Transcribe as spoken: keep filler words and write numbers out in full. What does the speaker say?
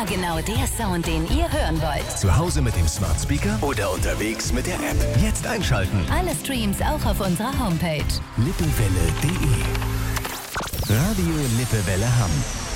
Immer genau der Sound, den ihr hören wollt. Zu Hause mit dem Smart Speaker oder unterwegs mit der App. Jetzt einschalten. Alle Streams auch auf unserer Homepage. lippewelle punkt de Radio Lippewelle Hamm.